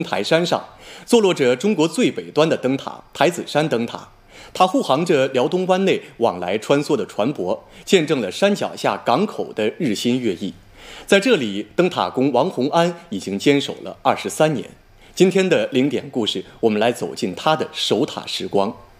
台山上，坐落着中国最北端的灯塔——台子山灯塔。它护航着辽东湾内往来穿梭的船舶，见证了山脚下港口的日新月异。在这里，灯塔工王洪安已经坚守了23年。今天的0点故事，我们来走进他的守塔时光。